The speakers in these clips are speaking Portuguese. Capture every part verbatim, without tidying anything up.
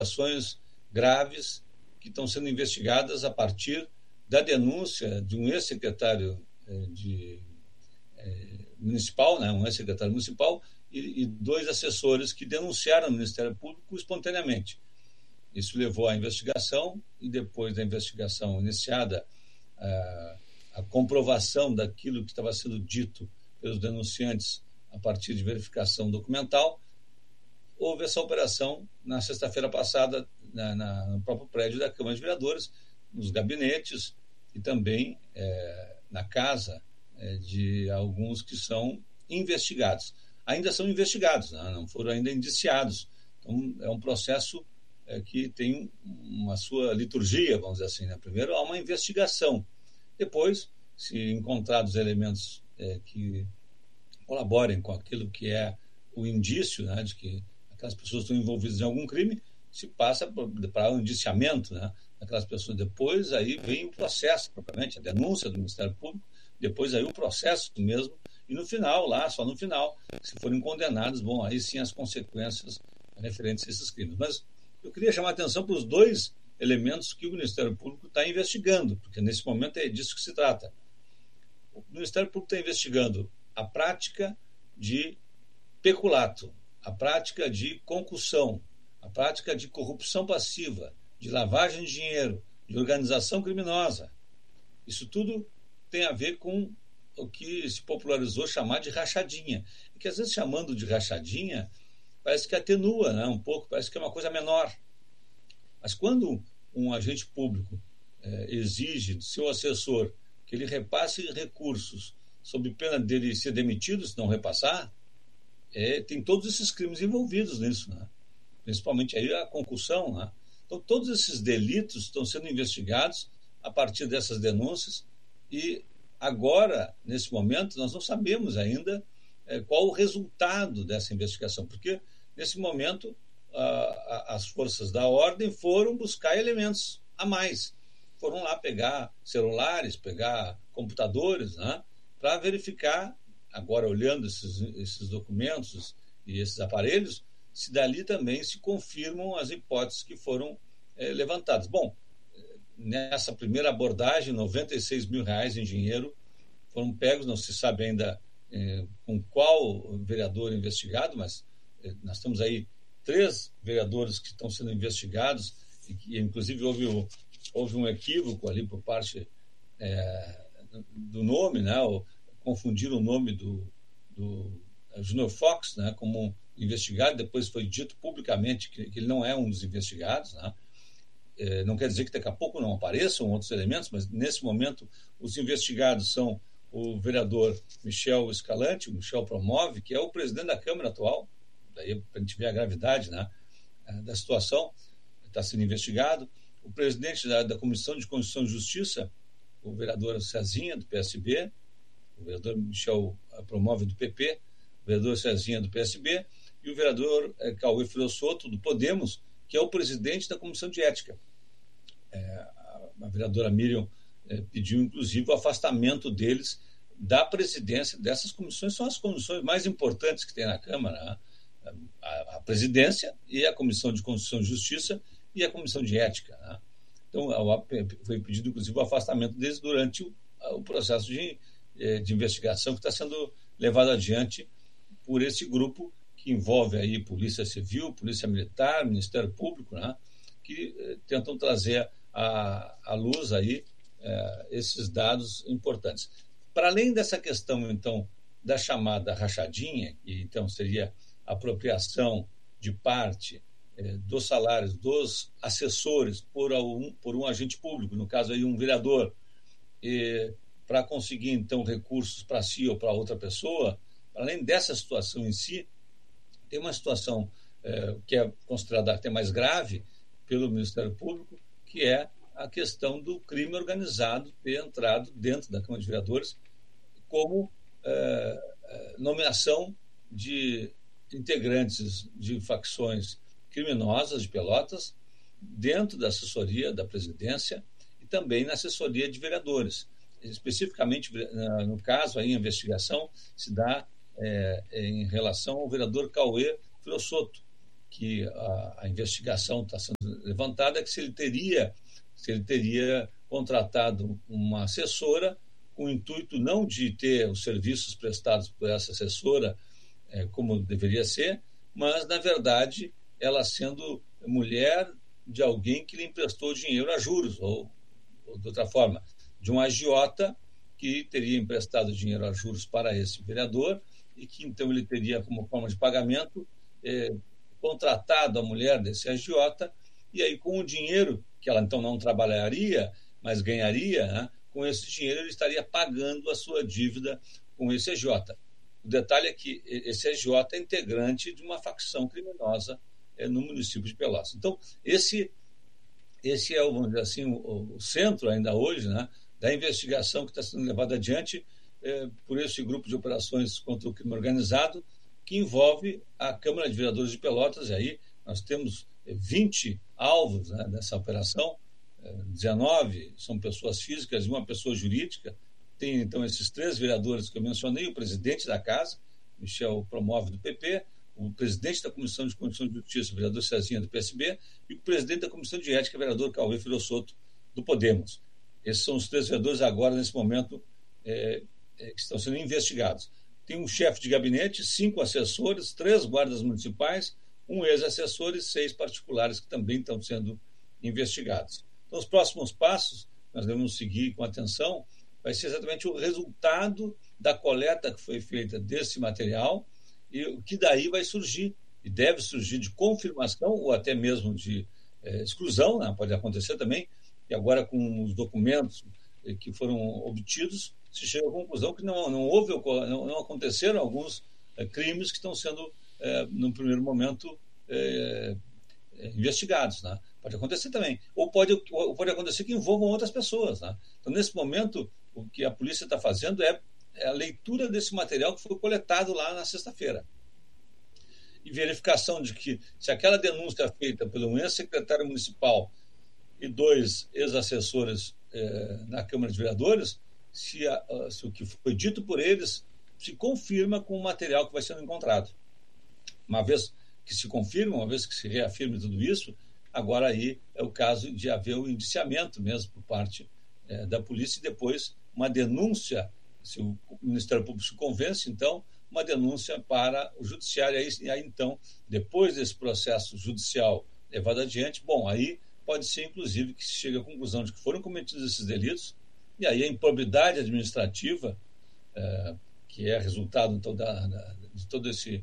situações graves que estão sendo investigadas a partir da denúncia de um ex-secretário eh, de, eh, municipal, né, um ex-secretário municipal e, e dois assessores que denunciaram no Ministério Público espontaneamente. Isso levou à investigação e depois da investigação iniciada, a, a comprovação daquilo que estava sendo dito pelos denunciantes a partir de verificação documental, houve essa operação na sexta-feira passada na, na, no próprio prédio da Câmara de Vereadores, nos gabinetes e também é, na casa é, de alguns que são investigados. Ainda são investigados, né? Não foram ainda indiciados. Então, é um processo é, que tem uma sua liturgia, vamos dizer assim, né? Primeiro, há uma investigação. Depois, se encontrados elementos é, que colaborem com aquilo que é o indício, né, de que aquelas pessoas estão envolvidas em algum crime, se passa para o indiciamento, né, daquelas pessoas. Depois aí vem o processo, propriamente, a denúncia do Ministério Público, depois aí o processo mesmo, e no final, lá, só no final, se forem condenados, bom, aí sim as consequências referentes a esses crimes. Mas eu queria chamar a atenção para os dois elementos que o Ministério Público está investigando, porque nesse momento é disso que se trata. O Ministério Público está investigando a prática de peculato, a prática de concussão, a prática de corrupção passiva, de lavagem de dinheiro, de organização criminosa. Isso tudo tem a ver com o que se popularizou chamar de rachadinha. E que às vezes chamando de rachadinha parece que atenua, né, um pouco, parece que é uma coisa menor. Mas quando um agente público eh, exige do seu assessor que ele repasse recursos sob pena dele ser demitido se não repassar, é, tem todos esses crimes envolvidos nisso, né? Principalmente aí a concussão, né? Então todos esses delitos estão sendo investigados a partir dessas denúncias e agora, nesse momento, nós não sabemos ainda é, qual o resultado dessa investigação, porque nesse momento a, a, as forças da ordem foram buscar elementos a mais, foram lá pegar celulares, pegar computadores, né? Para verificar, agora olhando esses, esses documentos e esses aparelhos, se dali também se confirmam as hipóteses que foram é, levantadas. Bom, nessa primeira abordagem, noventa e seis mil reais em dinheiro foram pegos, não se sabe ainda é, com qual vereador investigado, mas é, nós temos aí três vereadores que estão sendo investigados e que, inclusive, houve, houve um equívoco ali por parte é, do nome, né? Ou confundiram o nome do, do Junior Fox, né, como investigado, depois foi dito publicamente que, que ele não é um dos investigados, né? É, não quer dizer que daqui a pouco não apareçam outros elementos, mas nesse momento os investigados são o vereador Michel Escalante, o Michel Promove, que é o presidente da Câmara atual, daí para a gente ver a gravidade, né, da situação, está sendo investigado, o presidente da, da Comissão de Constituição e Justiça, o vereador Cezinha, do P S B, o vereador Michel Promove, do P P, o vereador Cezinha, do P S B, e o vereador é, Cauê Filossoto, do Podemos, que é o presidente da Comissão de Ética. É, a, a vereadora Miriam é, pediu, inclusive, o afastamento deles da presidência dessas comissões. São as comissões mais importantes que tem na Câmara, né? a, a presidência e a Comissão de Constituição e Justiça e a Comissão de Ética, né? Então, foi pedido, inclusive, o afastamento deles durante o, o processo de, de investigação que está sendo levado adiante por esse grupo que envolve aí Polícia Civil, Polícia Militar, Ministério Público, né, que eh, tentam trazer à, à luz aí eh, esses dados importantes. Para além dessa questão, então, da chamada rachadinha, que então seria a apropriação de parte dos salários dos assessores por um, por um agente público, no caso aí um vereador, para conseguir então recursos para si ou para outra pessoa, além dessa situação em si, tem uma situação é, que é considerada até mais grave pelo Ministério Público, que é a questão do crime organizado ter entrado dentro da Câmara de Vereadores como é, nomeação de integrantes de facções criminosas de Pelotas dentro da assessoria da presidência e também na assessoria de vereadores. Especificamente, no caso, aí, a investigação se dá é, em relação ao vereador Cauê Filossoto, que a, a investigação está sendo levantada é que se ele teria, se ele teria contratado uma assessora com o intuito não de ter os serviços prestados por essa assessora é, como deveria ser, mas, na verdade, ela sendo mulher de alguém que lhe emprestou dinheiro a juros, ou, ou de outra forma, de um agiota que teria emprestado dinheiro a juros para esse vereador e que, então, ele teria, como forma de pagamento, é, contratado a mulher desse agiota e aí, com o dinheiro, que ela, então, não trabalharia, mas ganharia, né? Com esse dinheiro ele estaria pagando a sua dívida com esse agiota. O detalhe é que esse agiota é integrante de uma facção criminosa é, no município de Pelotas. Então, esse, esse é, vamos dizer assim, o, o centro ainda hoje, né, da investigação que está sendo levada adiante é, por esse grupo de operações contra o crime organizado, que envolve a Câmara de Vereadores de Pelotas, e aí nós temos vinte alvos, né, dessa operação, dezenove são pessoas físicas e uma pessoa jurídica. Tem, então, esses três vereadores que eu mencionei, o presidente da casa, Michel Promove, do P P, o presidente da Comissão de Constituição e Justiça, o vereador Cezinha, do P S B, e o presidente da Comissão de Ética, o vereador Cauê Filossoto, do Podemos. Esses são os três vereadores agora, nesse momento, é, é, que estão sendo investigados. Tem um chefe de gabinete, cinco assessores, três guardas municipais, um ex-assessor e seis particulares que também estão sendo investigados. Então, os próximos passos, nós devemos seguir com atenção, vai ser exatamente o resultado da coleta que foi feita desse material e o que daí vai surgir, e deve surgir de confirmação ou até mesmo de eh, exclusão, né? Pode acontecer também, e agora com os documentos eh, que foram obtidos, se chega à conclusão que não, não houve, não, não aconteceram alguns eh, crimes que estão sendo, eh, no primeiro momento, eh, investigados, né? Pode acontecer também. Ou pode, ou pode acontecer que envolvam outras pessoas, né? Então, nesse momento, o que a polícia está fazendo é, é a leitura desse material que foi coletado lá na sexta-feira. E verificação de que, se aquela denúncia feita pelo ex-secretário municipal e dois ex-assessores eh, na Câmara de Vereadores, se, a, se o que foi dito por eles se confirma com o material que vai sendo encontrado. Uma vez que se confirma, uma vez que se reafirme tudo isso, agora aí é o caso de haver o indiciamento mesmo por parte é, da polícia e depois uma denúncia, se o Ministério Público se convence, então, uma denúncia para o judiciário. Aí, e aí, então, depois desse processo judicial levado adiante, bom, aí pode ser, inclusive, que se chegue à conclusão de que foram cometidos esses delitos, e aí a improbidade administrativa, é, que é resultado, então, da, da, de todo esse,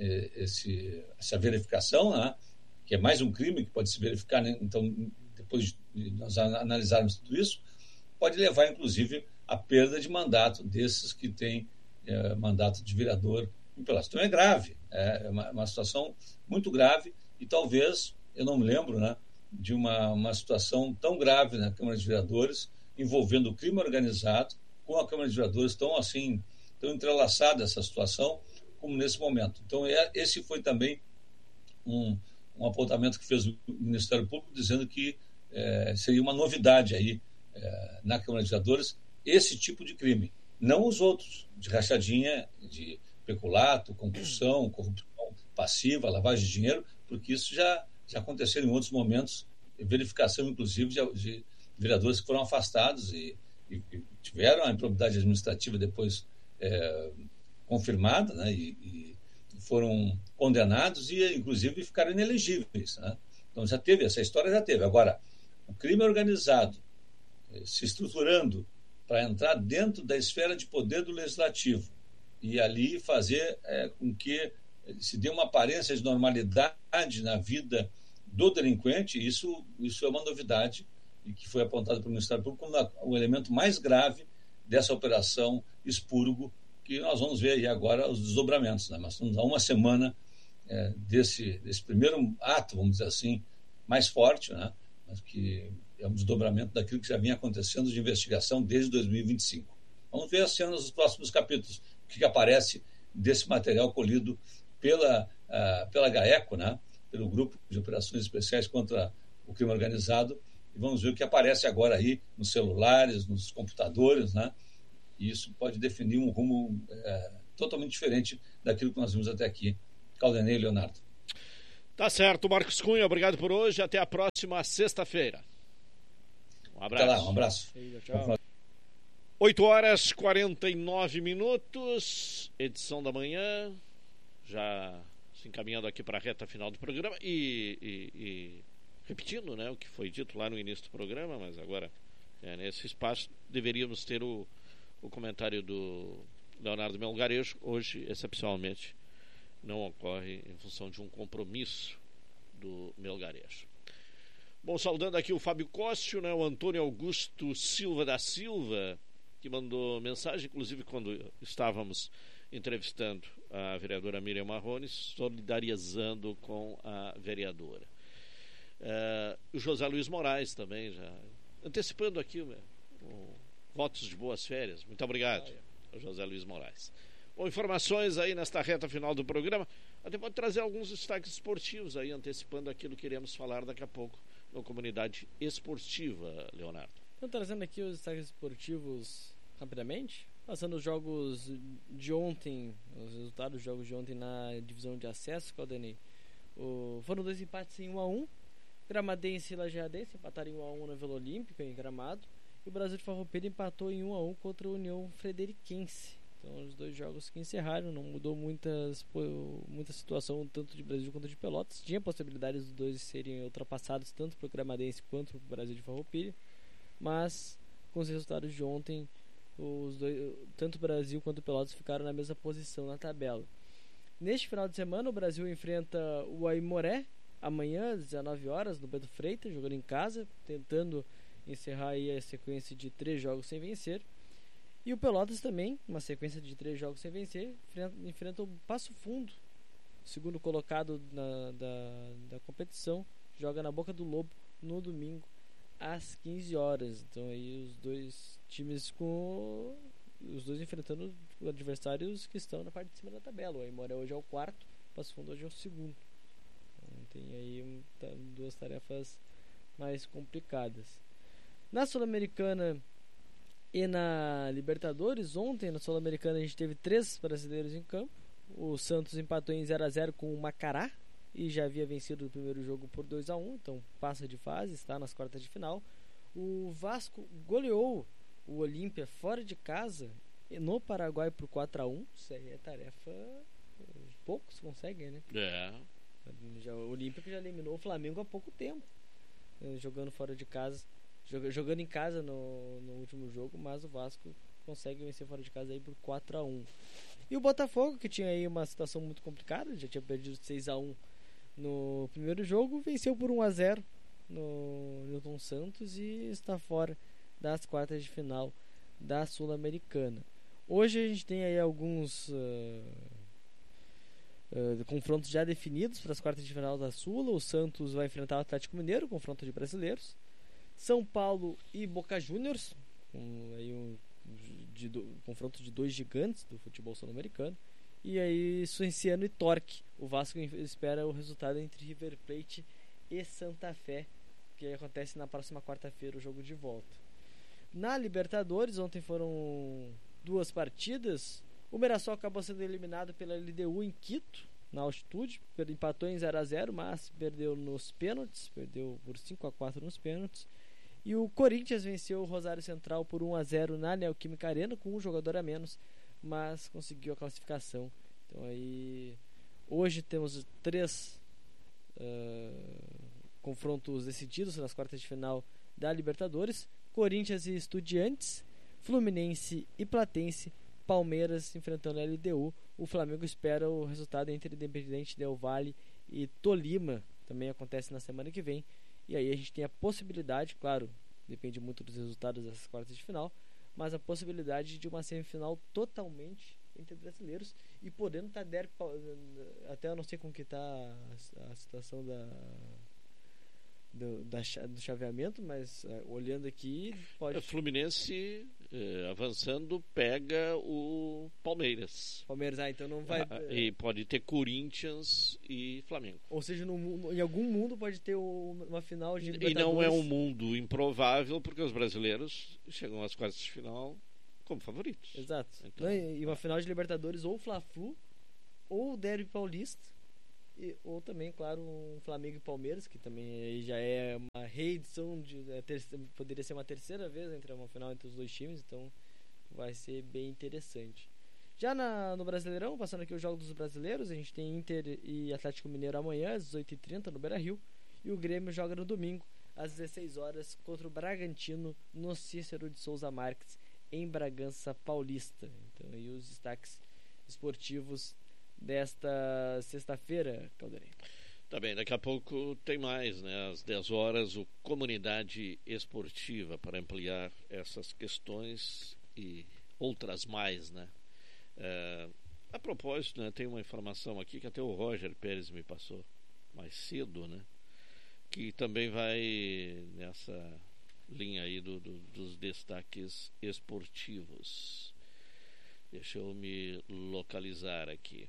esse essa verificação, né, que é mais um crime que pode se verificar, né? Então, depois de nós analisarmos tudo isso, pode levar, inclusive, à perda de mandato desses que têm é, mandato de vereador em Pelotas. Então, é grave, é uma, uma situação muito grave e talvez, eu não me lembro, né, de uma, uma situação tão grave na Câmara de Vereadores envolvendo o crime organizado, com a Câmara de Vereadores tão assim, tão entrelaçada essa situação como nesse momento. Então, é, esse foi também um um apontamento que fez o Ministério Público dizendo que é, seria uma novidade aí é, na Câmara de Vereadores esse tipo de crime, não os outros, de rachadinha, de peculato, concussão, corrupção passiva, lavagem de dinheiro, porque isso já, já aconteceu em outros momentos, verificação, inclusive, de, de vereadores que foram afastados e, e, e tiveram a improbidade administrativa depois é, confirmada, né, e, e foram condenados e, inclusive, ficaram inelegíveis, né? Então, já teve, essa história já teve. Agora, o crime organizado eh, se estruturando para entrar dentro da esfera de poder do legislativo e ali fazer eh, com que se dê uma aparência de normalidade na vida do delinquente, isso, isso é uma novidade e que foi apontado pelo Ministério Público como o elemento mais grave dessa operação expurgo, que nós vamos ver aí agora os desdobramentos, né? Nós estamos há uma semana é, desse, desse primeiro ato, vamos dizer assim, mais forte, né? Mas que é um desdobramento daquilo que já vinha acontecendo de investigação desde dois mil e vinte e cinco. Vamos ver as cenas dos próximos capítulos, o que, que aparece desse material colhido pela, uh, pela GAECO, né? Pelo Grupo de Operações Especiais contra o Crime Organizado, e vamos ver o que aparece agora aí nos celulares, nos computadores, né? E isso pode definir um rumo é, totalmente diferente daquilo que nós vimos até aqui. Caldenei, Leonardo. Tá certo, Marcos Cunha, obrigado por hoje, até a próxima sexta-feira. Um abraço. Até lá, um abraço. Tchau. oito horas e quarenta e nove minutos, edição da manhã, já se encaminhando aqui para a reta final do programa e, e, e repetindo, né, o que foi dito lá no início do programa, mas agora é, nesse espaço deveríamos ter o, o comentário do Leonardo Melgarejo. Hoje, excepcionalmente, não ocorre em função de um compromisso do Melgarejo. Bom, saudando aqui o Fábio Cóssio, né, o Antônio Augusto Silva da Silva, que mandou mensagem, inclusive quando estávamos entrevistando a vereadora Miriam Marrone, solidarizando com a vereadora. Uh, o José Luiz Moraes também, já antecipando aqui um, um, votos de boas férias. Muito obrigado, José Luiz Moraes. Bom, informações aí nesta reta final do programa. Até pode trazer alguns destaques esportivos aí, antecipando aquilo que iremos falar daqui a pouco na comunidade esportiva, Leonardo. Então, trazendo aqui os destaques esportivos rapidamente, passando os jogos de ontem, os resultados dos jogos de ontem na divisão de acesso, Claudinei. O, foram dois empates em um a um. Gramadense e Lajeadense empataram em um a um na Vila Olímpica, em Gramado. E o Brasil de Farroupilha empatou em um a um contra a União Frederiquense. Então, os dois jogos que encerraram, não mudou muitas, muita situação, tanto de Brasil quanto de Pelotas. Tinha possibilidades dos dois serem ultrapassados, tanto para o Gramadense quanto para o Brasil de Farroupilha. Mas, com os resultados de ontem, os dois, tanto o Brasil quanto o Pelotas ficaram na mesma posição na tabela. Neste final de semana, o Brasil enfrenta o Aimoré, amanhã às dezenove horas, no Bento Freitas, jogando em casa, tentando encerrar aí a sequência de três jogos sem vencer. E o Pelotas também, uma sequência de três jogos sem vencer, enfrenta, enfrenta o Passo Fundo, segundo colocado na, da, da competição, joga na Boca do Lobo no domingo às quinze horas. Então aí os dois times com os dois enfrentando adversários que estão na parte de cima da tabela. O Aimoré hoje é o quarto, o Passo Fundo hoje é o segundo. Então tem aí duas tarefas mais complicadas. Na Sul-Americana e na Libertadores, ontem na Sul-Americana a gente teve três brasileiros em campo. O Santos empatou em zero a zero com o Macará e já havia vencido o primeiro jogo por dois a um, então passa de fase, está nas quartas de final. O Vasco goleou o Olímpia fora de casa no Paraguai por quatro a um. Isso aí é tarefa, poucos conseguem, né? É. Já, o Olímpia que já eliminou o Flamengo há pouco tempo, jogando fora de casa, jogando em casa no, no último jogo, mas o Vasco consegue vencer fora de casa aí por quatro a um. E o Botafogo, que tinha aí uma situação muito complicada, já tinha perdido seis a um no primeiro jogo, venceu por um a zero no Newton Santos e está fora das quartas de final da Sul-Americana. Hoje a gente tem aí alguns uh, uh, confrontos já definidos para as quartas de final da Sula. O Santos vai enfrentar o Atlético Mineiro, confronto de brasileiros. São Paulo e Boca Juniors, um, aí um de, do, confronto de dois gigantes do futebol sul-americano. E aí Suenciano e Torque. O Vasco espera o resultado entre River Plate e Santa Fé, que acontece na próxima quarta-feira, o jogo de volta. Na Libertadores, ontem foram duas partidas. O Mirassol acabou sendo eliminado pela L D U em Quito, na altitude, empatou em zero a zero, mas perdeu nos pênaltis, perdeu por cinco a quatro nos pênaltis. E o Corinthians venceu o Rosário Central por um a zero na Neoquímica Arena, com um jogador a menos, mas conseguiu a classificação. Então aí hoje temos três uh, confrontos decididos nas quartas de final da Libertadores: Corinthians e Estudiantes, Fluminense e Platense, Palmeiras enfrentando a L D U. O Flamengo espera o resultado entre Independente Del Valle e Tolima, também acontece na semana que vem. E aí a gente tem a possibilidade, claro, depende muito dos resultados dessas quartas de final, mas a possibilidade de uma semifinal totalmente entre brasileiros e podendo estar der, até eu não sei como que está a, a situação da do, da, do chaveamento, mas uh, olhando aqui pode... O Fluminense uh, avançando pega o Palmeiras. Palmeiras, ah, então não vai... Ah, e pode ter Corinthians e Flamengo. Ou seja, no, em algum mundo pode ter uma final de Libertadores. E não é um mundo improvável, porque os brasileiros chegam às quartas de final como favoritos. Exato. Então, não, e uma final de Libertadores ou Fla-Flu ou Derby Paulista E, ou também, claro, um Flamengo e Palmeiras, que também aí já é uma reedição, de, é ter, poderia ser uma terceira vez entre uma final entre os dois times, então vai ser bem interessante. Já na, no Brasileirão, passando aqui os jogos dos brasileiros, a gente tem Inter e Atlético Mineiro amanhã, às dezoito e trinta, no Beira-Rio, e o Grêmio joga no domingo, às dezesseis horas, contra o Bragantino, no Cícero de Souza Marques, em Bragança Paulista. Então aí os destaques esportivos desta sexta-feira, Calderei. Tá bem, daqui a pouco tem mais, né? Às dez horas, o Comunidade Esportiva, para ampliar essas questões e outras mais, né? É, a propósito, né, tem uma informação aqui que até o Roger Pérez me passou mais cedo, né? Que também vai nessa linha aí do, do, dos destaques esportivos. Deixa eu me localizar aqui.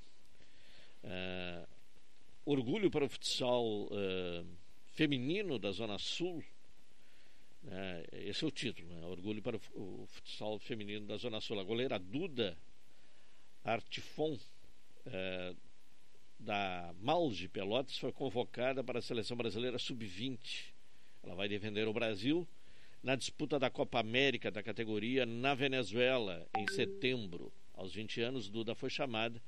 Uh, orgulho para o futsal uh, feminino da Zona Sul, né? Esse é o título, né? Orgulho para o, o futsal feminino da Zona Sul. A goleira Duda Artifon, uh, da Malge Pelotas, foi convocada para a seleção brasileira sub vinte. Ela vai defender o Brasil na disputa da Copa América da categoria na Venezuela em setembro. Aos vinte anos, Duda foi chamada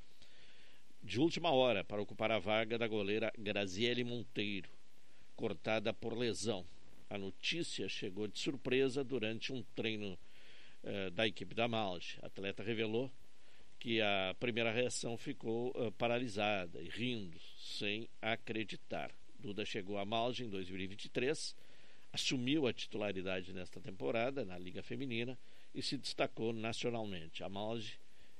de última hora para ocupar a vaga da goleira Graziele Monteiro, cortada por lesão. A notícia chegou de surpresa durante um treino uh, da equipe da Malge. A atleta revelou que a primeira reação ficou uh, paralisada e rindo, sem acreditar. Duda chegou à Malge em dois mil e vinte e três, assumiu a titularidade nesta temporada na Liga Feminina e se destacou nacionalmente. A Malge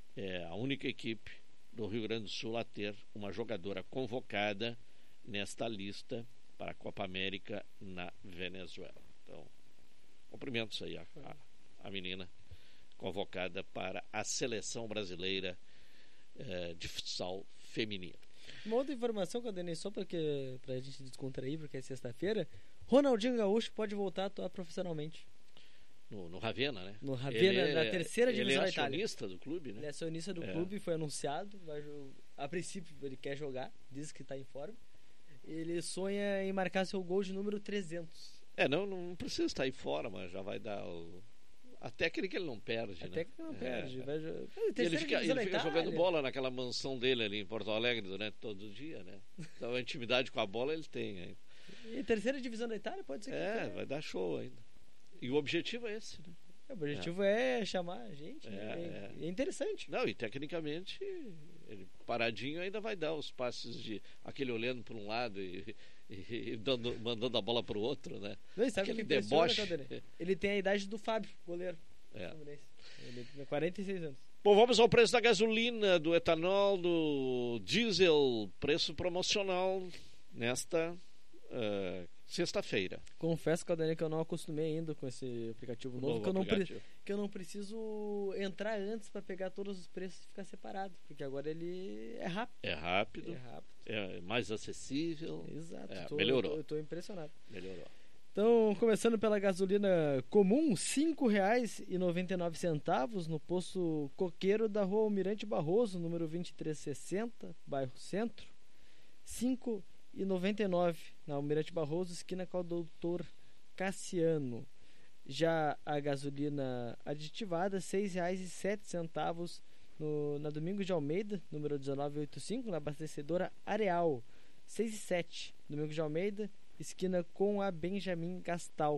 é a única equipe do Rio Grande do Sul a ter uma jogadora convocada nesta lista para a Copa América na Venezuela. Então, cumprimentos aí a, a, a menina convocada para a seleção brasileira eh, de futsal feminino. Uma outra informação que eu dei só para a gente descontrair, porque é sexta-feira, Ronaldinho Gaúcho pode voltar a atuar profissionalmente. No, no Ravenna, né? No Ravenna, ele na terceira é, divisão da Itália. Ele é acionista do clube, né? Ele é acionista do é. clube, foi anunciado. Vai, a princípio, ele quer jogar, diz que está em forma. Ele sonha em marcar seu gol de número trezentos. É, não, não precisa estar aí fora, mas já vai dar o... A técnica ele não perde, a né? A técnica não perde. É. Vai... Ele fica, ele fica jogando bola naquela mansão dele ali em Porto Alegre durante todo o dia, né? Então a intimidade com a bola ele tem ainda. E terceira divisão da Itália pode ser que... É, vai dar show ainda. E o objetivo é esse, né? O objetivo é, é chamar a gente, é, né? É, é. é interessante. Não, e tecnicamente, ele paradinho ainda vai dar os passes de aquele olhando para um lado e, e, e dando, mandando a bola para o outro, né? Não, sabe aquele que deboche. Ele tem a idade do Fábio, goleiro. É. Ele tem quarenta e seis anos. Bom, vamos ao preço da gasolina, do etanol, do diesel, preço promocional nesta uh, sexta-feira. Confesso, Caldanei, que eu não acostumei ainda com esse aplicativo novo, novo que, eu não pre... que eu não preciso entrar antes para pegar todos os preços e ficar separado, porque agora ele é rápido. É rápido, é, rápido. É mais acessível. Exato, é, tô, melhorou. Eu estou impressionado. Melhorou. Então, começando pela gasolina comum, cinco reais e noventa e nove centavos no posto Coqueiro da Rua Almirante Barroso, número vinte e três sessenta, bairro Centro. cinco reais e noventa e nove centavos na Almirante Barroso, esquina com o doutor Cassiano. Já a gasolina aditivada, seis reais e sete centavos no, na Domingos de Almeida, número dezenove oitenta e cinco, na abastecedora Areal. seis reais e sete centavos, Domingos de Almeida, esquina com a Benjamin Gastal.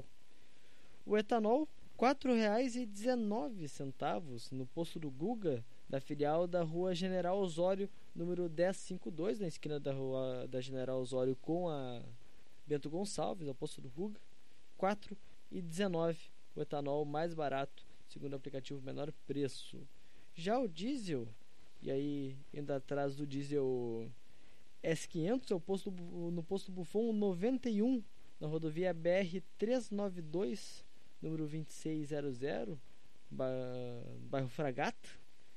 O etanol, quatro reais e dezenove centavos no posto do Guga, da filial da Rua General Osório, número dez cinquenta e dois, na esquina da Rua da General Osório com a Bento Gonçalves, ao posto do Guga. Quatro reais e dezenove centavos, o etanol mais barato, segundo o aplicativo menor preço. Já o diesel, e aí indo atrás do diesel S quinhentos, é o posto, no posto Buffon noventa e um, na rodovia B R trezentos e noventa e dois, número vinte e seis zero zero, bairro Fragata,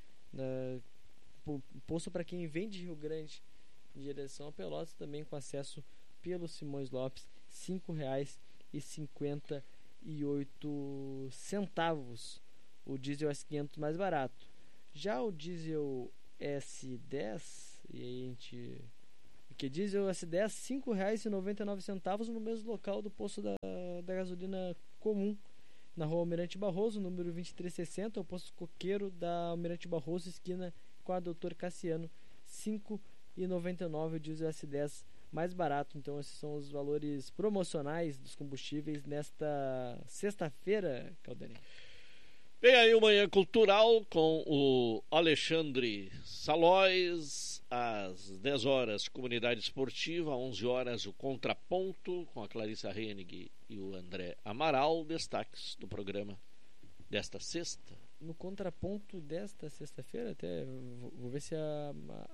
na, posto para quem vem de Rio Grande em direção a Pelotas, também com acesso pelo Simões Lopes, cinco reais e cinquenta e oito centavos, o diesel S quinhentos mais barato. Já o diesel S dez, e aí a gente Que diesel S dez, cinco reais e noventa e nove centavos no mesmo local do posto da, da gasolina comum, na rua Almirante Barroso, número vinte e três sessenta, o posto coqueiro da Almirante Barroso, esquina com a doutor Cassiano, cinco reais e noventa e nove centavos o diesel S dez mais barato. Então esses são os valores promocionais dos combustíveis nesta sexta-feira, Caldanei. Vem aí o Manhã Cultural com o Alexandre Salóis, às dez horas, Comunidade Esportiva, às onze horas, o Contraponto, com a Clarissa Hennig e o André Amaral. Destaques do programa desta sexta. No Contraponto desta sexta-feira, até vou ver se a,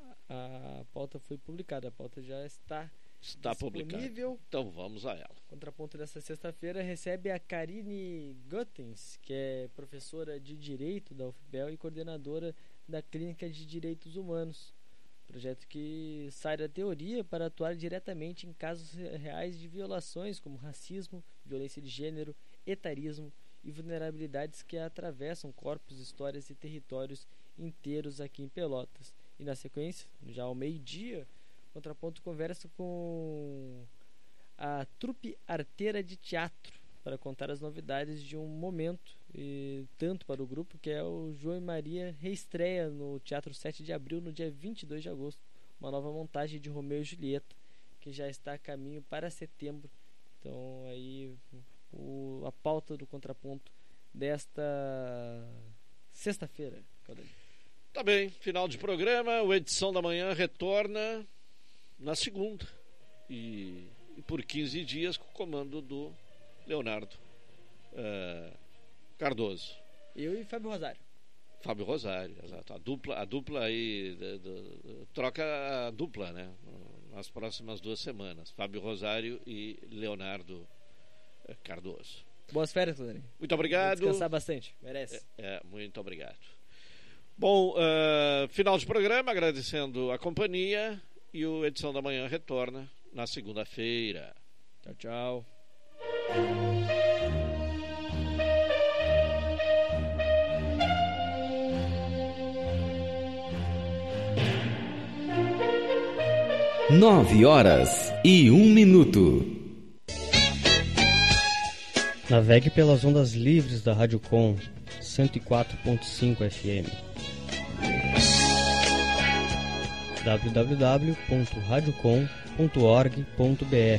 a, a pauta foi publicada. A pauta já está Está publicada. Então vamos a ela. Contraponto dessa sexta-feira recebe a Karine Guttens, que é professora de Direito da U F B E L e coordenadora da Clínica de Direitos Humanos. Projeto que sai da teoria para atuar diretamente em casos reais de violações como racismo, violência de gênero, etarismo e vulnerabilidades que atravessam corpos, histórias e territórios inteiros aqui em Pelotas. E na sequência, já ao meio-dia, Contraponto conversa com a trupe arteira de teatro para contar as novidades de um momento, e tanto para o grupo, que é o João e Maria reestreia no Teatro sete de abril, no dia vinte e dois de agosto, uma nova montagem de Romeu e Julieta, que já está a caminho para setembro. Então aí o, a pauta do Contraponto desta sexta-feira. Tá bem, final de programa, o Edição da Manhã retorna na segunda e, e por quinze dias com o comando do Leonardo uh, Cardoso. Eu e Fábio Rosário. Fábio Rosário, exato. A dupla, a dupla aí de, de, de, troca a dupla, né? Nas próximas duas semanas. Fábio Rosário e Leonardo uh, Cardoso. Boas férias, Clodane. Muito obrigado. Vou descansar bastante, merece. É, é, muito obrigado. Bom, uh, final de programa, agradecendo a companhia. E o Edição da Manhã retorna na segunda-feira. Tchau, tchau. Nove horas e um minuto. Navegue pelas ondas livres da Rádio Com cento e quatro ponto cinco F M. w w w ponto rádio com ponto org ponto b r.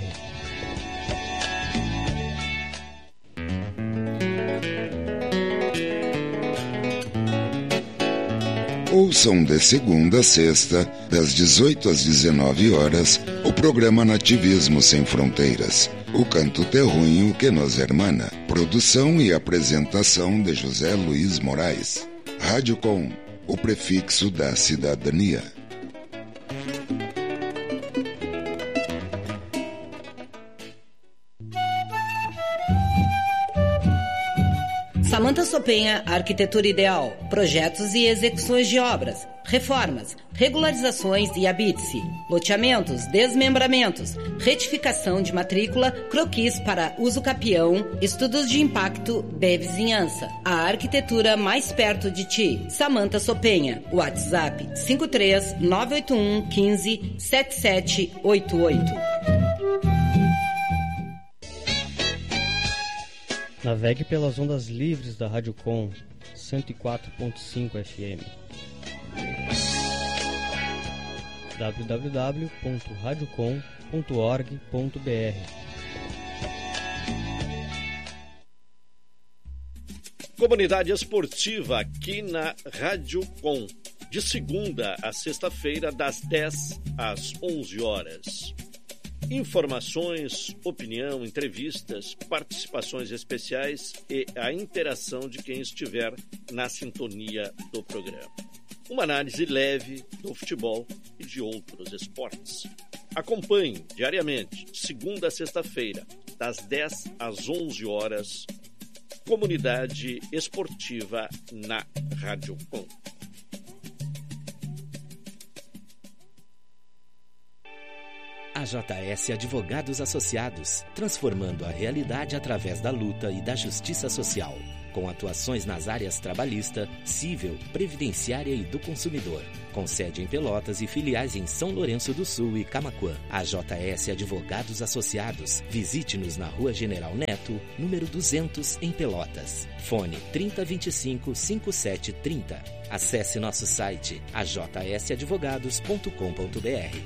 Ouçam de segunda a sexta, das dezoito às dezenove horas, o programa Nativismo Sem Fronteiras, o canto terruinho que nos hermana. Produção e apresentação de José Luiz Moraes. Rádio Com, o prefixo da cidadania. Samanta Sopenha, Arquitetura Ideal, projetos e execuções de obras, reformas, regularizações e habite-se, loteamentos, desmembramentos, retificação de matrícula, croquis para uso capião, estudos de impacto de vizinhança. A arquitetura mais perto de ti. Samanta Sopenha, WhatsApp cinco três nove oito um um cinco sete sete oito oito. Navegue pelas ondas livres da Rádio Com cento e quatro ponto cinco F M. w w w ponto rádio com ponto org ponto b r. Comunidade Esportiva aqui na Rádio Com, de segunda a sexta-feira, das dez às onze horas. Informações, opinião, entrevistas, participações especiais e a interação de quem estiver na sintonia do programa. Uma análise leve do futebol e de outros esportes. Acompanhe diariamente, segunda a sexta-feira, das dez às onze horas, Comunidade Esportiva na Rádio Com. A J S Advogados Associados, transformando a realidade através da luta e da justiça social. com atuações nas áreas trabalhista, civil, previdenciária e do consumidor. Com sede em Pelotas e filiais em São Lourenço do Sul e Camaquã. A J S Advogados Associados. Visite-nos na Rua General Neto, número duzentos, em Pelotas. Fone trinta, vinte e cinco, cinquenta e sete, trinta. Acesse nosso site a j s advogados ponto com ponto b r.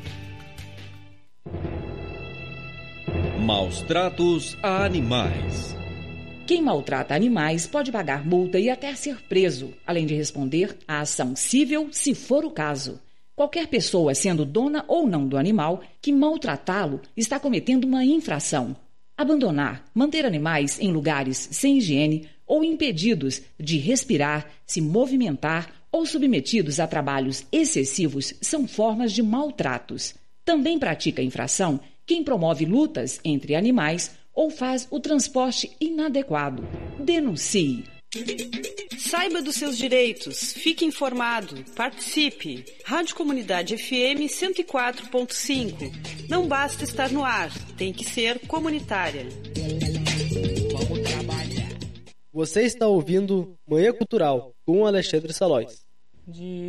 Maus tratos a animais. Quem maltrata animais pode pagar multa e até ser preso, além de responder à ação civil, se for o caso. Qualquer pessoa, sendo dona ou não do animal, que maltratá-lo está cometendo uma infração. Abandonar, manter animais em lugares sem higiene ou impedidos de respirar, se movimentar ou submetidos a trabalhos excessivos são formas de maltratos. Também pratica infração quem promove lutas entre animais ou faz o transporte inadequado. Denuncie. Saiba dos seus direitos, fique informado, participe. Rádio Comunidade F M cento e quatro ponto cinco. Não basta estar no ar, tem que ser comunitária. Você está ouvindo Manhã Cultural com Alexandre Salóis. De